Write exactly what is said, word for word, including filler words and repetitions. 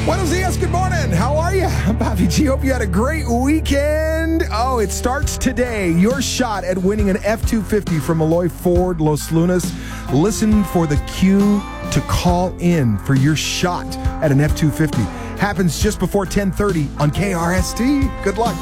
Buenos dias, good morning. How are you? I'm Bobby G. Hope you had a great weekend. Oh, it starts today. Your shot at winning an F two fifty from Malloy Ford Los Lunas. Listen for the cue to call in for your shot at an F two fifty. Happens just before ten thirty on K R S T. Good luck.